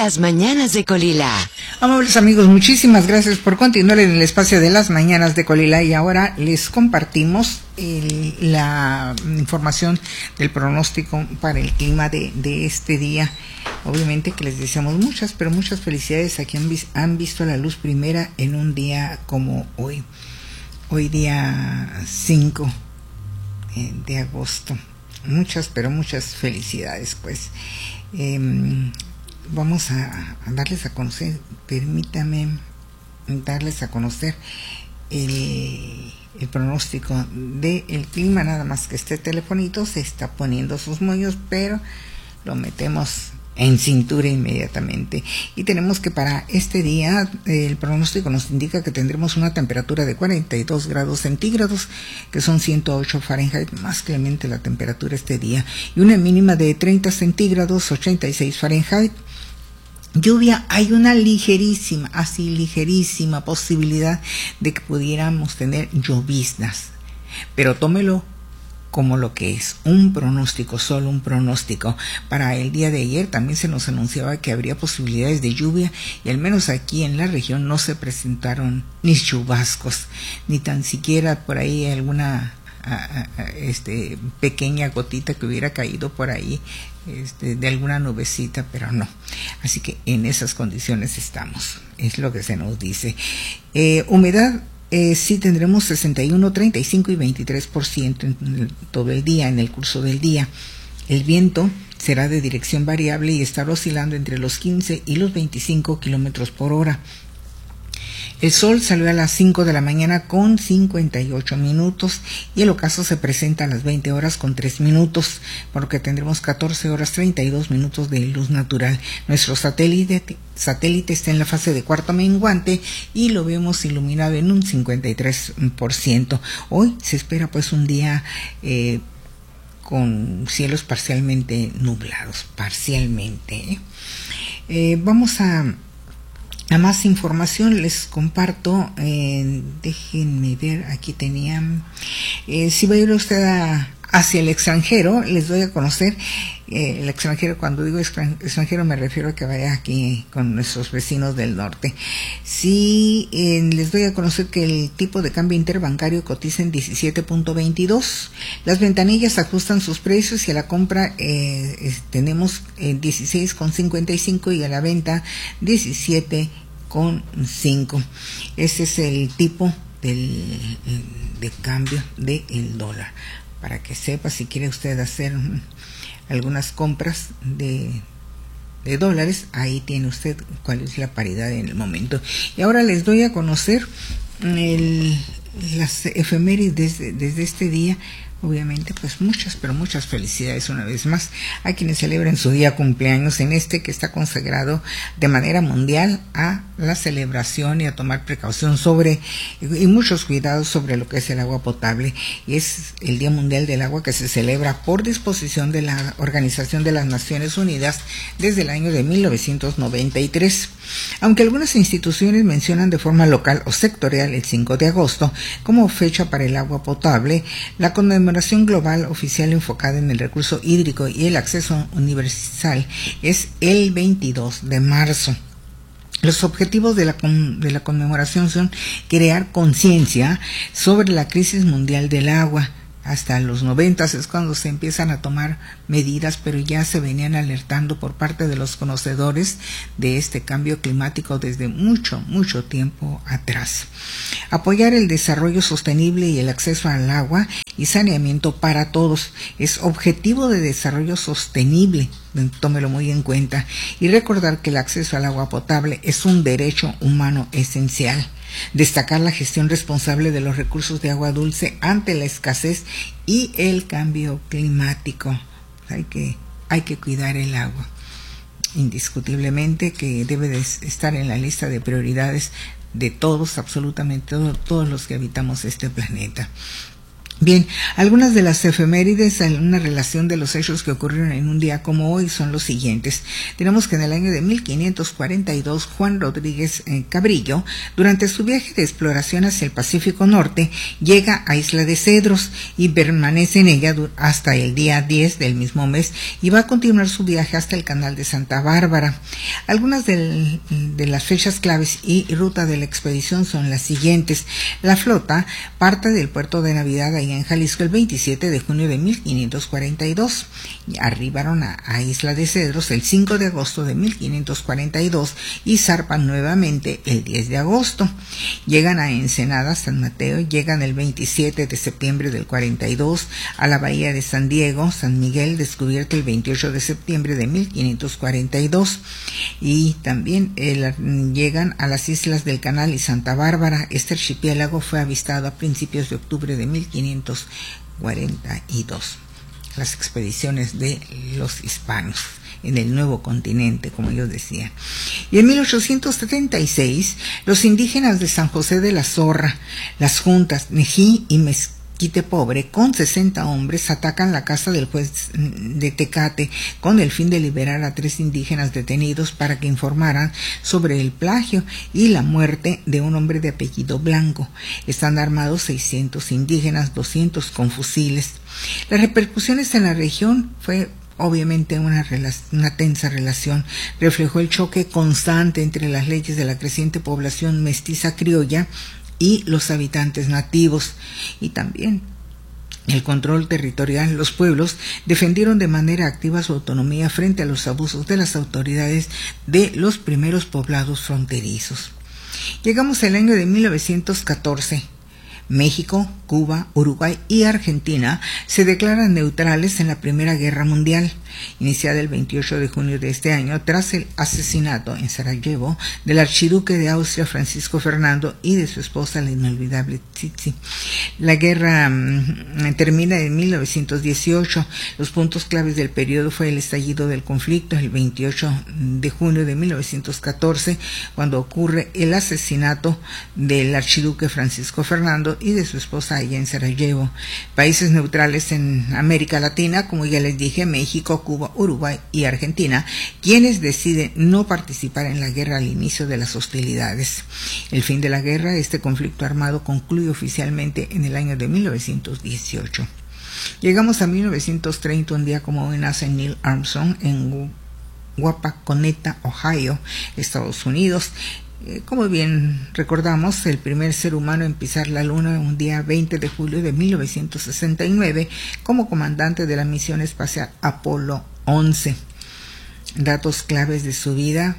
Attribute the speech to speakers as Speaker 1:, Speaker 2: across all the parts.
Speaker 1: Las mañanas de Colila.
Speaker 2: Amables amigos, muchísimas gracias por continuar en el espacio de Las mañanas de Colila, y ahora les compartimos la información del pronóstico para el clima de este día. Obviamente que les deseamos muchas felicidades a quienes han visto la luz primera en un día como hoy día 5 de agosto. Muchas felicidades, pues. Vamos a darles a conocer, permítame darles a conocer el pronóstico del clima, nada más que este telefonito se está poniendo sus moños, pero lo metemos en cintura inmediatamente. Y tenemos que para este día el pronóstico nos indica que tendremos una temperatura de 42 grados centígrados, que son 108 Fahrenheit, más clemente la temperatura este día, y una mínima de 30 centígrados, 86 Fahrenheit. Lluvia, hay una ligerísima posibilidad de que pudiéramos tener lloviznas, pero tómelo como lo que es, un pronóstico, solo un pronóstico. Para el día de ayer también se nos anunciaba que habría posibilidades de lluvia, y al menos aquí en la región no se presentaron ni chubascos, ni tan siquiera por ahí alguna pequeña gotita que hubiera caído por ahí de alguna nubecita, pero no. Así que en esas condiciones estamos, es lo que se nos dice. Humedad, sí tendremos 61, 35 y 23% en todo el día, en el curso del día. El viento será de dirección variable y estará oscilando entre los 15 y los 25 kilómetros por hora. El sol salió a las 5 de la mañana con 58 minutos y el ocaso se presenta a las 20 horas con 3 minutos, por lo que tendremos 14 horas 32 minutos de luz natural. Nuestro satélite está en la fase de cuarto menguante y lo vemos iluminado en un 53%. Hoy se espera pues un día con cielos parcialmente nublados, vamos a más información, les comparto, déjenme ver, aquí tenían, si va a ir usted hacia el extranjero, les doy a conocer, el extranjero, cuando digo extranjero me refiero a que vaya aquí con nuestros vecinos del norte. Sí, les doy a conocer que el tipo de cambio interbancario cotiza en 17.22, las ventanillas ajustan sus precios y a la compra tenemos 16.55 y a la venta 17.5. Ese es el tipo de cambio del dólar, para que sepa si quiere usted hacer algunas compras de dólares, ahí tiene usted cuál es la paridad en el momento. Y ahora les doy a conocer las efemérides desde este día. Obviamente, pues muchas felicidades una vez más a quienes celebren su día cumpleaños en que está consagrado de manera mundial a la celebración y a tomar precaución y muchos cuidados sobre lo que es el agua potable. Y es el Día Mundial del Agua, que se celebra por disposición de la Organización de las Naciones Unidas desde el año de 1993. Aunque algunas instituciones mencionan de forma local o sectorial el 5 de agosto como fecha para el agua potable, la conmemoración global oficial enfocada en el recurso hídrico y el acceso universal es el 22 de marzo. Los objetivos de la conmemoración son crear conciencia sobre la crisis mundial del agua. Hasta los 90 es cuando se empiezan a tomar medidas, pero ya se venían alertando por parte de los conocedores de este cambio climático desde mucho tiempo atrás. Apoyar el desarrollo sostenible y el acceso al agua y saneamiento para todos es objetivo de desarrollo sostenible, tómelo muy en cuenta, y recordar que el acceso al agua potable es un derecho humano esencial. Destacar la gestión responsable de los recursos de agua dulce ante la escasez y el cambio climático. Hay que cuidar el agua, indiscutiblemente que debe de estar en la lista de prioridades de todos, absolutamente todos los que habitamos este planeta. Bien, algunas de las efemérides en una relación de los hechos que ocurrieron en un día como hoy son los siguientes. Tenemos que en el año de 1542 Juan Rodríguez Cabrillo, durante su viaje de exploración hacia el Pacífico Norte, llega a Isla de Cedros y permanece en ella hasta el día 10 del mismo mes y va a continuar su viaje hasta el Canal de Santa Bárbara. Algunas de las fechas claves y ruta de la expedición son las siguientes. La flota parte del puerto de Navidad ahí en Jalisco el 27 de junio de 1542. Arribaron a Isla de Cedros el 5 de agosto de 1542 y zarpan nuevamente el 10 de agosto. Llegan a Ensenada, San Mateo, llegan el 27 de septiembre del 42 a la bahía de San Diego, San Miguel, descubierta el 28 de septiembre de 1542. Y también llegan a las islas del Canal y Santa Bárbara. Este archipiélago fue avistado a principios de octubre de 1542. Las expediciones de los hispanos en el nuevo continente, como yo decía. Y en 1876, los indígenas de San José de la Zorra, las juntas Nejí y Mezquite Pobre, con 60 hombres, atacan la casa del juez de Tecate con el fin de liberar a 3 indígenas detenidos para que informaran sobre el plagio y la muerte de un hombre de apellido Blanco. Están armados 600 indígenas, 200 con fusiles. Las repercusiones en la región fue obviamente una tensa relación. Reflejó el choque constante entre las leyes de la creciente población mestiza criolla y los habitantes nativos, y también el control territorial. Los pueblos defendieron de manera activa su autonomía frente a los abusos de las autoridades de los primeros poblados fronterizos. Llegamos al año de 1914. México, Cuba, Uruguay y Argentina se declaran neutrales en la Primera Guerra Mundial, iniciada el 28 de junio de este año tras el asesinato en Sarajevo del archiduque de Austria Francisco Fernando y de su esposa la inolvidable Tsitsi. La guerra termina en 1918. Los puntos claves del periodo fue el estallido del conflicto el 28 de junio de 1914, cuando ocurre el asesinato del archiduque Francisco Fernando y de su esposa allá en Sarajevo. Países neutrales en América Latina, como ya les dije, México, Cuba, Uruguay y Argentina, quienes deciden no participar en la guerra al inicio de las hostilidades. El fin de la guerra, este conflicto armado, concluye oficialmente en el año de 1918. Llegamos a 1930, un día como hoy nace Neil Armstrong en Wapakoneta, Ohio, Estados Unidos. Como bien recordamos, el primer ser humano en pisar la Luna un día 20 de julio de 1969 como comandante de la misión espacial Apolo 11. Datos claves de su vida.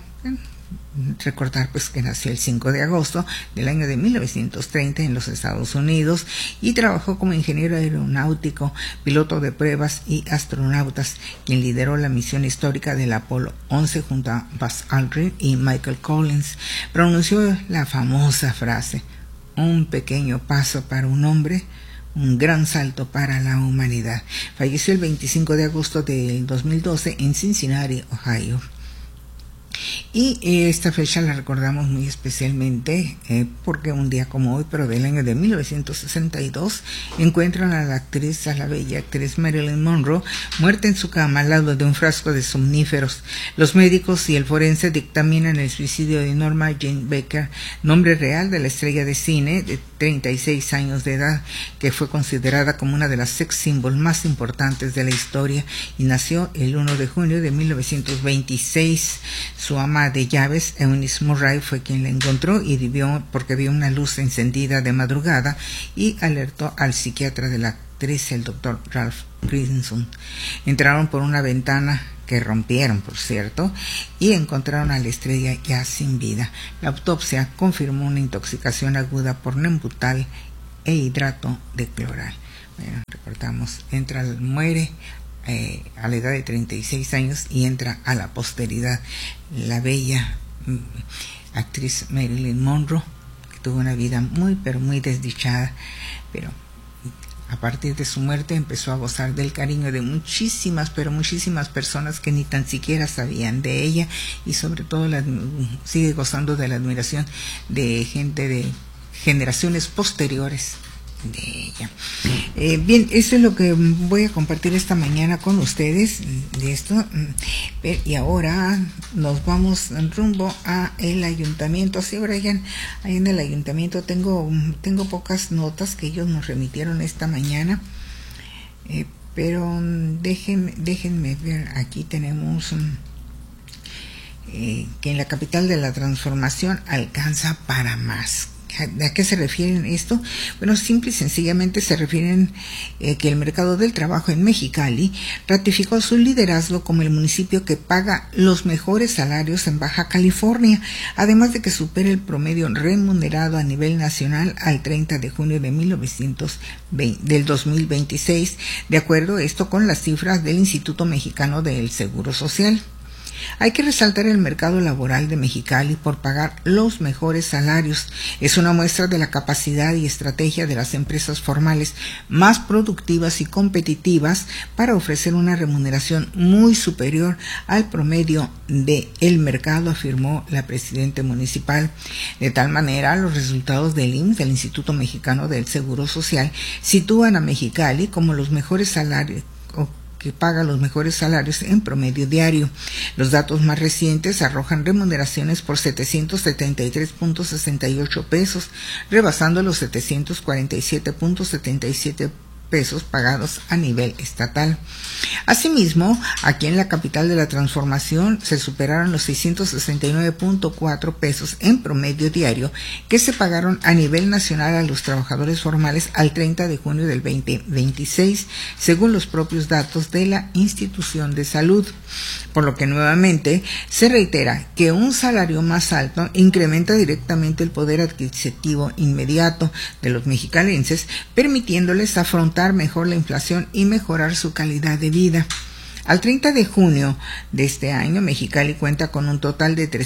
Speaker 2: Recordar pues que nació el 5 de agosto del año de 1930 en los Estados Unidos y trabajó como ingeniero aeronáutico, piloto de pruebas y astronautas, quien lideró la misión histórica del Apolo 11 junto a Buzz Aldrin y Michael Collins. Pronunció la famosa frase: un pequeño paso para un hombre, un gran salto para la humanidad. Falleció el 25 de agosto del 2012 en Cincinnati, Ohio. Y esta fecha la recordamos muy especialmente porque un día como hoy, pero del año de 1962, encuentran a la bella actriz Marilyn Monroe muerta en su cama al lado de un frasco de somníferos. Los médicos y el forense dictaminan el suicidio de Norma Jane Baker, nombre real de la estrella de cine de 36 años de edad, que fue considerada como una de las sex symbols más importantes de la historia y nació el 1 de junio de 1926. Su ama de llaves, Eunice Murray, fue quien la encontró y porque vio una luz encendida de madrugada y alertó al psiquiatra de la actriz, el doctor Ralph Grinson. Entraron por una ventana que rompieron, por cierto, y encontraron a la estrella ya sin vida. La autopsia confirmó una intoxicación aguda por nembutal e hidrato de cloral. Bueno, recordamos, muere a la edad de 36 años y entra a la posteridad la bella actriz Marilyn Monroe, que tuvo una vida muy pero muy desdichada, pero a partir de su muerte empezó a gozar del cariño de muchísimas personas que ni tan siquiera sabían de ella, y sobre todo sigue gozando de la admiración de gente de generaciones posteriores de ella. Bien, eso es lo que voy a compartir esta mañana con ustedes de esto. Y ahora nos vamos rumbo a el ayuntamiento. Sí, Brian, ahí en el ayuntamiento tengo pocas notas que ellos nos remitieron esta mañana, pero déjenme ver. Aquí tenemos que en la capital de la transformación alcanza para más. ¿A qué se refieren esto? Bueno, simple y sencillamente se refieren que el mercado del trabajo en Mexicali ratificó su liderazgo como el municipio que paga los mejores salarios en Baja California, además de que supera el promedio remunerado a nivel nacional al 30 de junio del 2026, de acuerdo esto con las cifras del Instituto Mexicano del Seguro Social. Hay que resaltar el mercado laboral de Mexicali por pagar los mejores salarios. Es una muestra de la capacidad y estrategia de las empresas formales más productivas y competitivas para ofrecer una remuneración muy superior al promedio del mercado, afirmó la presidenta municipal. De tal manera, los resultados del IMSS, del Instituto Mexicano del Seguro Social, sitúan a Mexicali como los mejores salarios, que paga los mejores salarios en promedio diario. Los datos más recientes arrojan remuneraciones por 773.68 pesos, rebasando los 747.77 pesos pagados a nivel estatal. Asimismo, aquí en la capital de la transformación se superaron los 669.4 pesos en promedio diario que se pagaron a nivel nacional a los trabajadores formales al 30 de junio del 2026, según los propios datos de la institución de salud. Por lo que nuevamente se reitera que un salario más alto incrementa directamente el poder adquisitivo inmediato de los mexicalenses, permitiéndoles afrontar mejor la inflación y mejorar su calidad de vida. Al 30 de junio de este año, Mexicali cuenta con un total de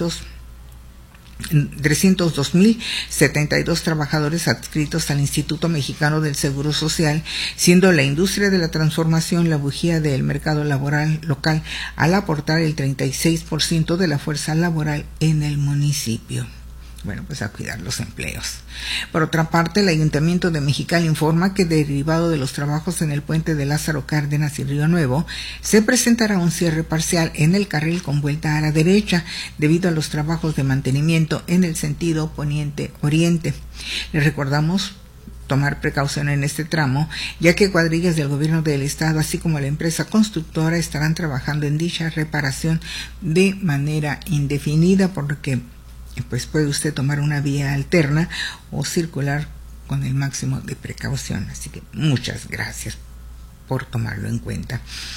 Speaker 2: 302.072 trabajadores adscritos al Instituto Mexicano del Seguro Social, siendo la industria de la transformación la bujía del mercado laboral local al aportar el 36% de la fuerza laboral en el municipio. Bueno, pues a cuidar los empleos. Por otra parte, el Ayuntamiento de Mexicali informa que derivado de los trabajos en el puente de Lázaro Cárdenas y Río Nuevo, se presentará un cierre parcial en el carril con vuelta a la derecha debido a los trabajos de mantenimiento en el sentido poniente-oriente. Les recordamos tomar precaución en este tramo, ya que cuadrillas del gobierno del estado, así como la empresa constructora, estarán trabajando en dicha reparación de manera indefinida, por lo que pues puede usted tomar una vía alterna o circular con el máximo de precaución. Así que muchas gracias por tomarlo en cuenta.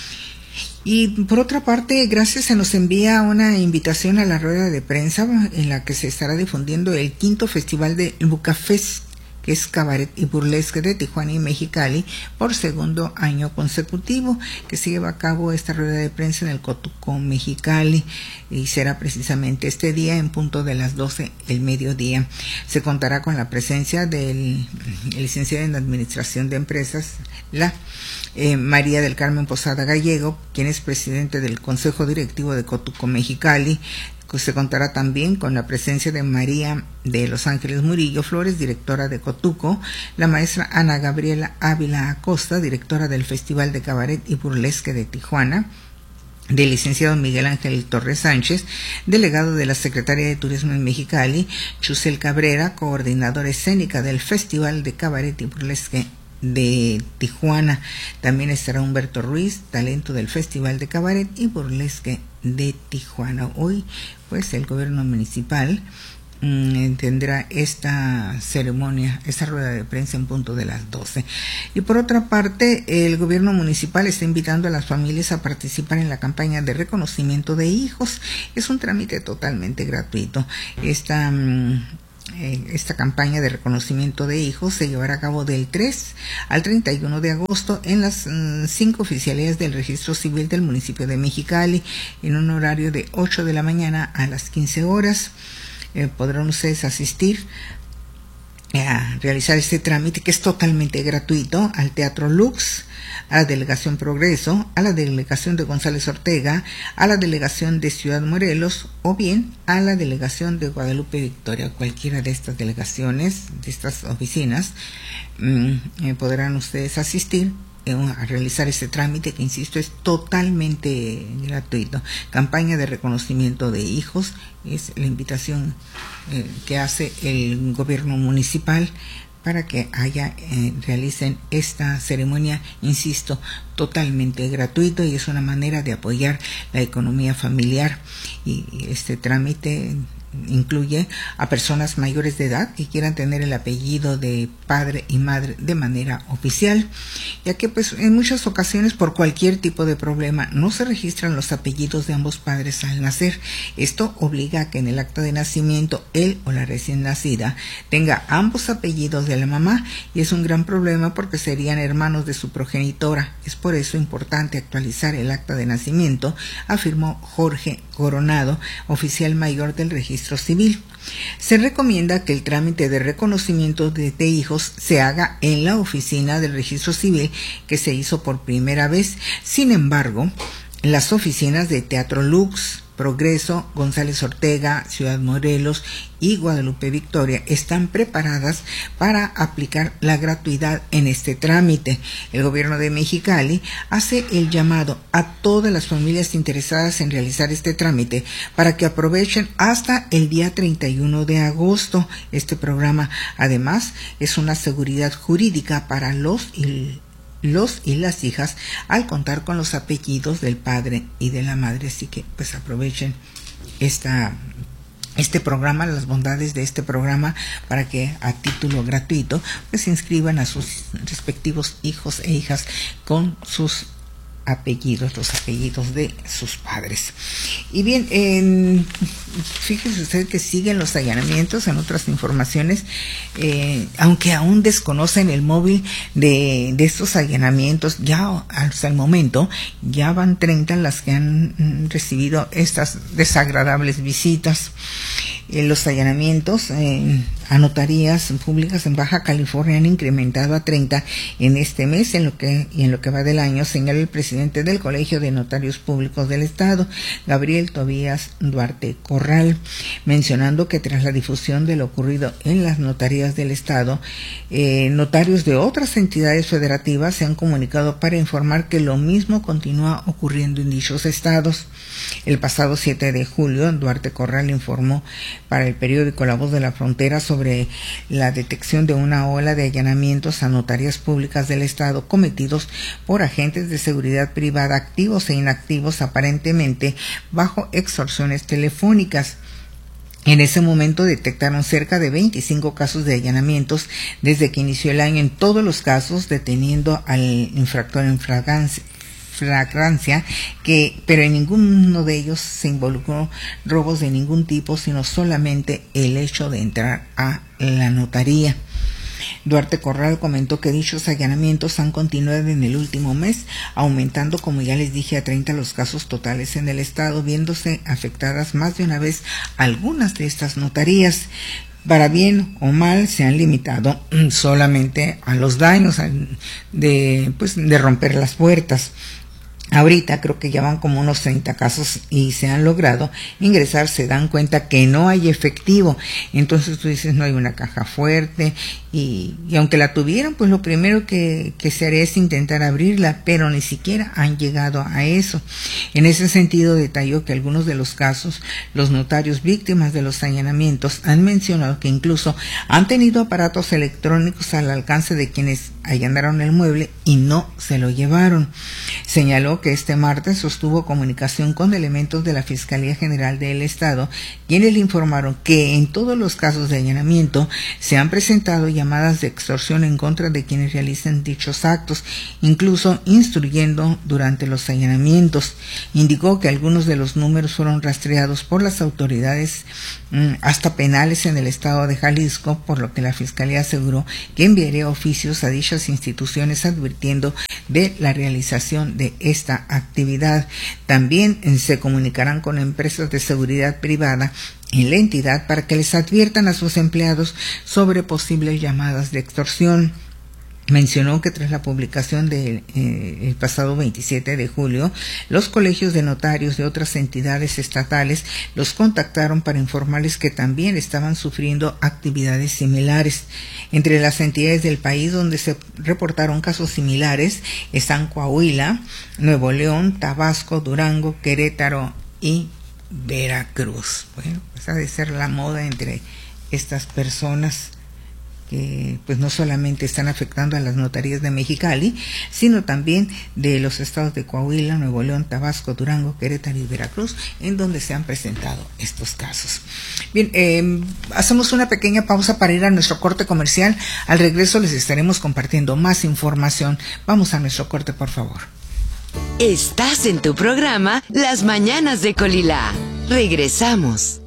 Speaker 2: Y por otra parte, gracias, se nos envía una invitación a la rueda de prensa en la que se estará difundiendo el 5º Festival de Bucafest, que es cabaret y burlesque de Tijuana y Mexicali, por segundo año consecutivo, que se lleva a cabo esta rueda de prensa en el Cotuco Mexicali, y será precisamente este día en punto de las 12 del mediodía. Se contará con la presencia del licenciado en Administración de Empresas, María del Carmen Posada Gallego, quien es presidente del Consejo Directivo de Cotuco Mexicali. Se contará también con la presencia de María de Los Ángeles Murillo Flores, directora de Cotuco, la maestra Ana Gabriela Ávila Acosta, directora del Festival de Cabaret y Burlesque de Tijuana, del licenciado Miguel Ángel Torres Sánchez, delegado de la Secretaría de Turismo en Mexicali, Chusel Cabrera, coordinadora escénica del Festival de Cabaret y Burlesque de Tijuana. También estará Humberto Ruiz, talento del Festival de Cabaret y Burlesque de Tijuana. Hoy, pues, el gobierno municipal tendrá esta ceremonia, esta rueda de prensa en punto de las 12. Y por otra parte, el gobierno municipal está invitando a las familias a participar en la campaña de reconocimiento de hijos. Es un trámite totalmente gratuito. Esta campaña de reconocimiento de hijos se llevará a cabo del 3 al 31 de agosto en las 5 oficialías del registro civil del municipio de Mexicali, en un horario de 8 de la mañana a las 15 horas. Podrán ustedes asistir a realizar este trámite, que es totalmente gratuito, al Teatro Lux, a la Delegación Progreso, a la Delegación de González Ortega, a la Delegación de Ciudad Morelos o bien a la Delegación de Guadalupe Victoria. Cualquiera de estas delegaciones, de estas oficinas, podrán ustedes asistir a realizar este trámite, que insisto es totalmente gratuito. Campaña de reconocimiento de hijos es la invitación que hace el gobierno municipal para que realicen esta ceremonia, insisto, totalmente gratuito, y es una manera de apoyar la economía familiar. Y este trámite incluye a personas mayores de edad que quieran tener el apellido de padre y madre de manera oficial, ya que pues en muchas ocasiones por cualquier tipo de problema no se registran los apellidos de ambos padres al nacer. Esto obliga a que en el acta de nacimiento él o la recién nacida tenga ambos apellidos de la mamá, y es un gran problema porque serían hermanos de su progenitora. Es por eso importante actualizar el acta de nacimiento, afirmó Jorge Coronado, oficial mayor del registro civil. Se recomienda que el trámite de reconocimiento de hijos se haga en la oficina del registro civil que se hizo por primera vez. Sin embargo, las oficinas de Teatro Lux, Progreso, González Ortega, Ciudad Morelos y Guadalupe Victoria están preparadas para aplicar la gratuidad en este trámite. El gobierno de Mexicali hace el llamado a todas las familias interesadas en realizar este trámite para que aprovechen hasta el día 31 de agosto. Este programa además es una seguridad jurídica para los y las hijas al contar con los apellidos del padre y de la madre. Así que pues aprovechen este programa, las bondades de este programa, para que a título gratuito pues se inscriban a sus respectivos hijos e hijas con sus apellidos, los apellidos de sus padres. Y bien, fíjese usted que siguen los allanamientos. En otras informaciones, aunque aún desconocen el móvil de estos allanamientos, ya hasta el momento ya van 30 las que han recibido estas desagradables visitas. Los allanamientos a notarías públicas en Baja California han incrementado a 30 en este mes, en lo que va del año, señala el presidente del Colegio de Notarios Públicos del Estado, Gabriel Tobías Duarte Corral, mencionando que tras la difusión de lo ocurrido en las notarías del Estado, notarios de otras entidades federativas se han comunicado para informar que lo mismo continúa ocurriendo en dichos estados. El pasado 7 de julio, Duarte Corral informó para el periódico La Voz de la Frontera sobre la detección de una ola de allanamientos a notarías públicas del Estado cometidos por agentes de seguridad privada activos e inactivos, aparentemente bajo extorsiones telefónicas. En ese momento detectaron cerca de 25 casos de allanamientos desde que inició el año, en todos los casos deteniendo al infractor en flagrancia, pero en ninguno de ellos se involucró robos de ningún tipo, sino solamente el hecho de entrar a la notaría. Duarte Corral comentó que dichos allanamientos han continuado en el último mes, aumentando, como ya les dije, a 30 los casos totales en el estado, viéndose afectadas más de una vez algunas de estas notarías. Para bien o mal se han limitado solamente a los daños de romper las puertas. Ahorita creo que ya van como unos 30 casos y se han logrado ingresar, se dan cuenta que no hay efectivo. Entonces tú dices, no hay una caja fuerte y aunque la tuvieran, pues lo primero que se haría es intentar abrirla, pero ni siquiera han llegado a eso. En ese sentido detalló que algunos de los casos, los notarios víctimas de los allanamientos han mencionado que incluso han tenido aparatos electrónicos al alcance de quienes allanaron el mueble y no se lo llevaron. Señaló que este martes sostuvo comunicación con elementos de la Fiscalía General del Estado, quienes le informaron que en todos los casos de allanamiento se han presentado llamadas de extorsión en contra de quienes realizan dichos actos, incluso instruyendo durante los allanamientos. Indicó que algunos de los números fueron rastreados por las autoridades hasta penales en el estado de Jalisco, por lo que la Fiscalía aseguró que enviaría oficios a dichas muchas instituciones advirtiendo de la realización de esta actividad. También se comunicarán con empresas de seguridad privada en la entidad para que les adviertan a sus empleados sobre posibles llamadas de extorsión. Mencionó que tras la publicación del el pasado 27 de julio, los colegios de notarios de otras entidades estatales los contactaron para informarles que también estaban sufriendo actividades similares. Entre las entidades del país donde se reportaron casos similares están Coahuila, Nuevo León, Tabasco, Durango, Querétaro y Veracruz. Bueno, pues ha de ser la moda entre estas personas que pues no solamente están afectando a las notarías de Mexicali, sino también de los estados de Coahuila, Nuevo León, Tabasco, Durango, Querétaro y Veracruz, en donde se han presentado estos casos. Bien, hacemos una pequeña pausa para ir a nuestro corte comercial. Al regreso les estaremos compartiendo más información. Vamos a nuestro corte, por favor.
Speaker 1: Estás en tu programa Las Mañanas de Colila. Regresamos.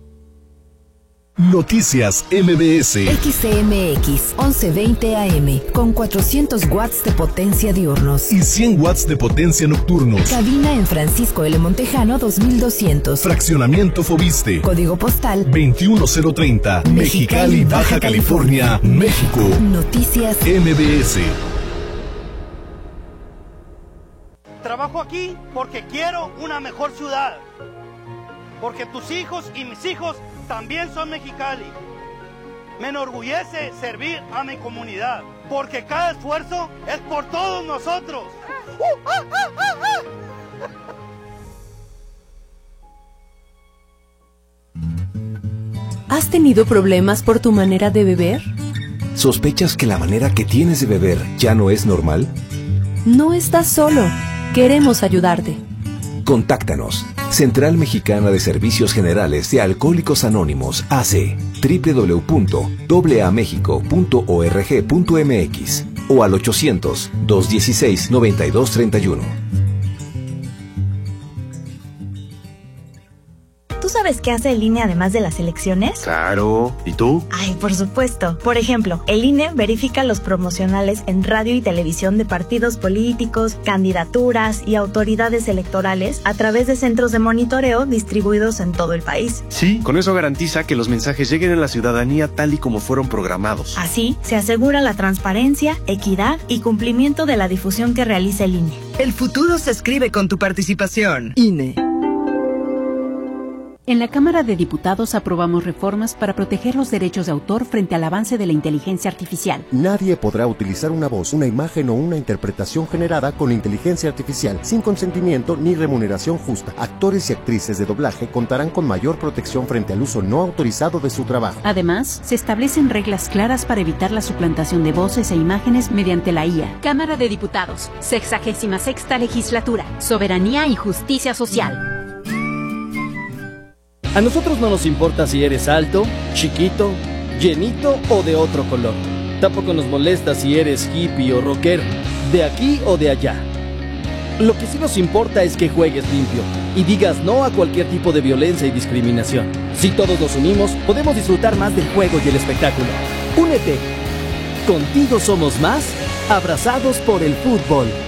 Speaker 3: Noticias MBS.
Speaker 4: XCMX 1120 AM con 400 watts de potencia diurnos
Speaker 3: y 100 watts de potencia nocturnos.
Speaker 4: Cabina en Francisco L. Montejano 2200.
Speaker 3: Fraccionamiento Fobiste.
Speaker 4: Código postal
Speaker 3: 21030. Mexicali, Baja California, México.
Speaker 4: Noticias
Speaker 3: MBS.
Speaker 5: Trabajo aquí porque quiero una mejor ciudad. Porque tus hijos y mis hijos también son Mexicali. Me enorgullece servir a mi comunidad, porque cada esfuerzo es por todos nosotros.
Speaker 6: ¿Has tenido problemas por tu manera de beber?
Speaker 7: ¿Sospechas que la manera que tienes de beber ya no es normal?
Speaker 6: No estás solo. Queremos ayudarte.
Speaker 7: Contáctanos. Central Mexicana de Servicios Generales de Alcohólicos Anónimos, AC, www.amexico.org.mx o al 800-216-9231.
Speaker 8: ¿Tú sabes qué hace el INE además de las elecciones?
Speaker 9: Claro. ¿Y tú?
Speaker 8: Ay, por supuesto. Por ejemplo, el INE verifica los promocionales en radio y televisión de partidos políticos, candidaturas y autoridades electorales a través de centros de monitoreo distribuidos en todo el país.
Speaker 9: Sí, con eso garantiza que los mensajes lleguen a la ciudadanía tal y como fueron programados.
Speaker 8: Así, se asegura la transparencia, equidad y cumplimiento de la difusión que realiza el INE.
Speaker 10: El futuro se escribe con tu participación.
Speaker 6: INE. En la Cámara de Diputados aprobamos reformas para proteger los derechos de autor frente al avance de la inteligencia artificial.
Speaker 11: Nadie podrá utilizar una voz, una imagen o una interpretación generada con inteligencia artificial sin consentimiento ni remuneración justa. Actores y actrices de doblaje contarán con mayor protección frente al uso no autorizado de su trabajo.
Speaker 6: Además, se establecen reglas claras para evitar la suplantación de voces e imágenes mediante la IA. Cámara de Diputados, 66ª Legislatura, Soberanía y Justicia Social.
Speaker 12: A nosotros no nos importa si eres alto, chiquito, llenito o de otro color. Tampoco nos molesta si eres hippie o rockero, de aquí o de allá. Lo que sí nos importa es que juegues limpio y digas no a cualquier tipo de violencia y discriminación. Si todos nos unimos, podemos disfrutar más del juego y el espectáculo. Únete. Contigo somos más, abrazados por el fútbol.